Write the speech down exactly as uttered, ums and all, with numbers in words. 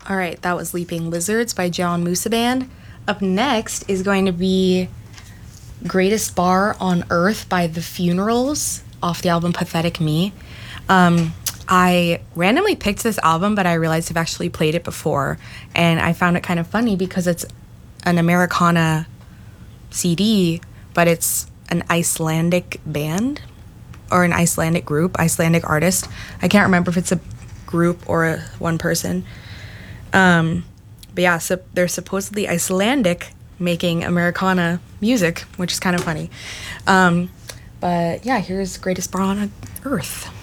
All right, that was Leaping Lizards by John Musa Band. Up next is going to be Greatest Bar on Earth by The Funerals off the album Pathetic Me. Um, I randomly picked this album, but I realized I've actually played it before, and I found it kind of funny because it's an Americana C D, but it's an Icelandic band or an Icelandic group, Icelandic artist. I can't remember if it's a group or a one person. Um, but yeah, so they're supposedly Icelandic making Americana music, which is kind of funny. Um, but yeah, here's Greatest Bar on Earth.